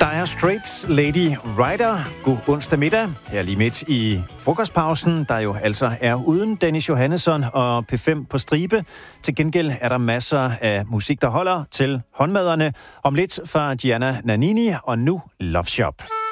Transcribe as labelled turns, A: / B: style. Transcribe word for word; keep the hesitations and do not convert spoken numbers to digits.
A: Dire Straits, Lady Rider. God onsdag middag. Her lige midt i frokostpausen, der jo altså er uden Dennis Johannesson og P fem på stribe. Til gengæld er der masser af musik, der holder til håndmaderne. Om lidt fra Gianna Nannini, og nu Love Shop.